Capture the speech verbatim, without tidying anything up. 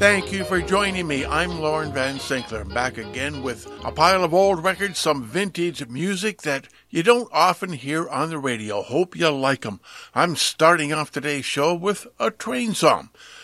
Thank you for joining me. I'm Lauren Van Sinkler, back again with a pile of old records, some vintage music that you don't often hear on the radio. Hope you like them. I'm starting off today's show with a train song.